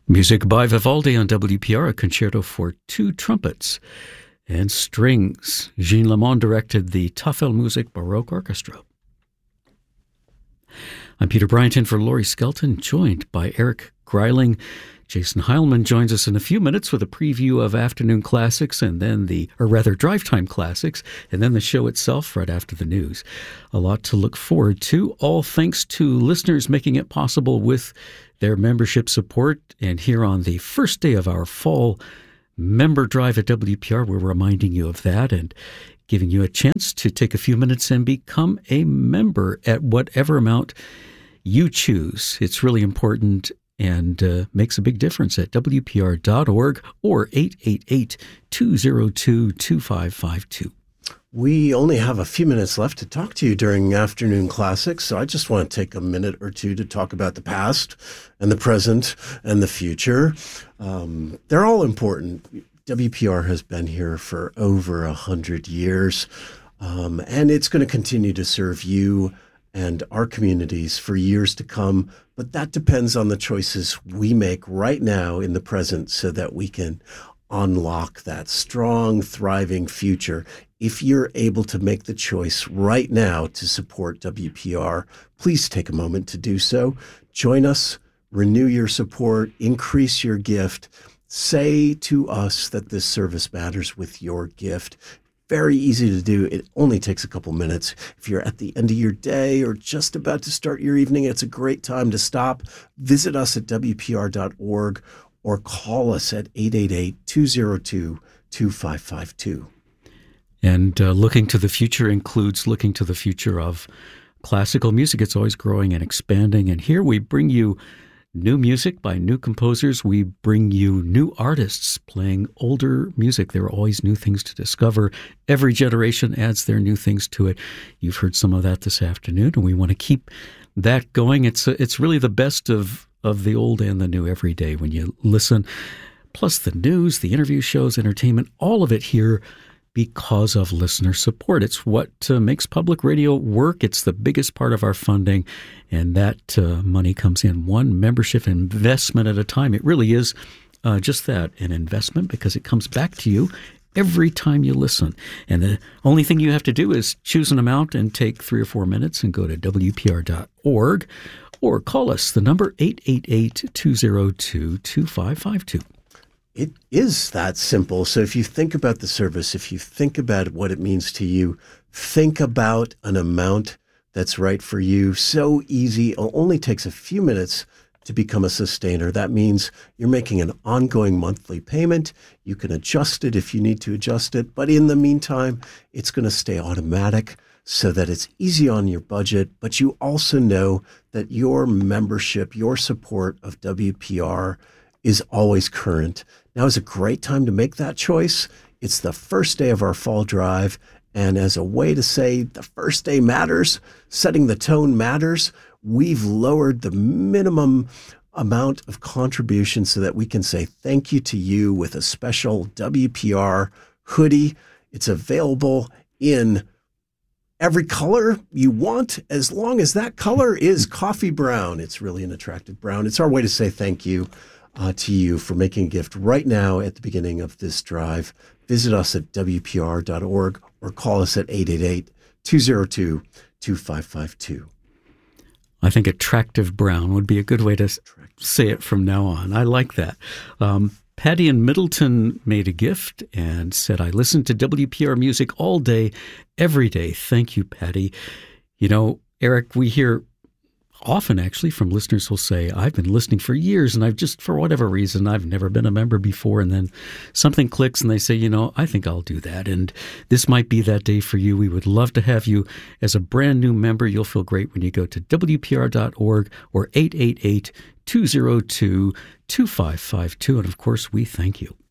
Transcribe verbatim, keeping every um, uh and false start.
Music by Vivaldi on W P R, a concerto for two trumpets and strings. Jean Lamond directed the Tafelmusik Baroque Orchestra. I'm Peter Bryant for Laurie Skelton, joined by Eric Greiling. Jason Heilman joins us in a few minutes with a preview of Afternoon Classics and then the, or rather Drive Time Classics, and then the show itself right after the news. A lot to look forward to, all thanks to listeners making it possible with their membership support. And here on the first day of our fall member drive at W P R, we're reminding you of that and giving you a chance to take a few minutes and become a member at whatever amount you choose. It's really important and uh, makes a big difference at W P R dot org or eight eight eight, two oh two, two five five two. We only have a few minutes left to talk to you during Afternoon Classics, so I just want to take a minute or two to talk about the past and the present and the future. Um, they're all important. W P R has been here for over a hundred years, um, and it's going to continue to serve you and our communities for years to come. But that depends on the choices we make right now in the present so that we can unlock that strong, thriving future. If you're able to make the choice right now to support W P R, please take a moment to do so. Join us, renew your support, increase your gift. Say to us that this service matters with your gift. Very easy to do. It only takes a couple minutes. If you're at the end of your day or just about to start your evening, it's a great time to stop. Visit us at W P R dot org or call us at eight eight eight, two oh two, two five five two. And uh, looking to the future includes looking to the future of classical music. It's always growing and expanding. And here we bring you new music by new composers. We bring you new artists playing older music. There are always new things to discover. Every generation adds their new things to it. You've heard some of that this afternoon, and we want to keep that going. It's it's really the best of, of the old and the new every day when you listen. Plus the news, the interview shows, entertainment, all of it here because of listener support. It's what uh, makes public radio work. It's the biggest part of our funding, and that uh, money comes in one membership investment at a time. It really is uh, just that, an investment, because it comes back to you every time you listen. And the only thing you have to do is choose an amount and take three or four minutes and go to W P R dot org or call us, the number eight eight eight, two oh two, two five five two. It is that simple. So if you think about the service, if you think about what it means to you, think about an amount that's right for you. So easy. It only takes a few minutes to become a sustainer. That means you're making an ongoing monthly payment. You can adjust it if you need to adjust it. But in the meantime, it's going to stay automatic so that it's easy on your budget. But you also know that your membership, your support of W P R is always current. Now is a great time to make that choice. It's the first day of our fall drive, and as a way to say the first day matters, setting the tone matters, we've lowered the minimum amount of contribution so that we can say thank you to you with a special W P R hoodie. It's available in every color you want, as long as that color is coffee brown. It's really an attractive brown. It's our way to say thank you Uh, to you for making a gift right now at the beginning of this drive. Visit us at W P R dot org or call us at eight eight eight, two oh two, two five five two. I think attractive brown would be a good way to attractive. say it from now on. I like that. Um, Patty in Middleton made a gift and said, I listen to W P R music all day, every day. Thank you, Patty. You know, Eric, we hear often actually from listeners who'll say, I've been listening for years and I've just, for whatever reason, I've never been a member before. And then something clicks and they say, you know, I think I'll do that. And this might be that day for you. We would love to have you as a brand new member. You'll feel great when you go to W P R dot org or eight eight eight, two oh two, two five five two. And of course, we thank you.